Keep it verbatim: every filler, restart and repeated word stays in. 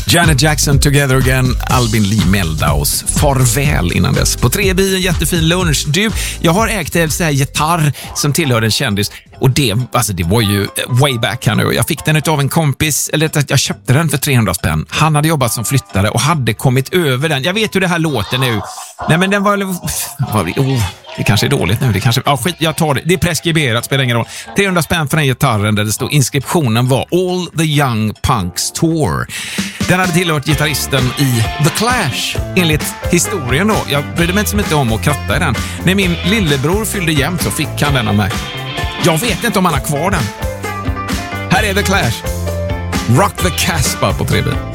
Janet Jackson, Together Again, Albin Lee Meldhaus, Farväl innan dess. På tre B, en jättefin lunch. Du, jag har ägt en sån här gitarr som tillhör en kändis. Och det, alltså det var ju way back här nu. Jag fick den av en kompis, eller att jag köpte den för trehundra spänn. Han hade jobbat som flyttare och hade kommit över den. Jag vet hur det här låter nu. Nej, men den var... var oh, det kanske är dåligt nu. Det kanske, ja, skit, jag tar det. Det är preskriberat, spelar ingen roll. trehundra spänn för den gitarren där det stod inskriptionen var All the Young Punks Tour. Den hade tillhört gitarristen i The Clash, enligt historien då. Jag brydde mig inte så mycket om att kratta i den. När min lillebror fyllde jämnt så fick han den av mig. Jag vet inte om han har kvar den. Här är The Clash. Rock the Casbah på tre B.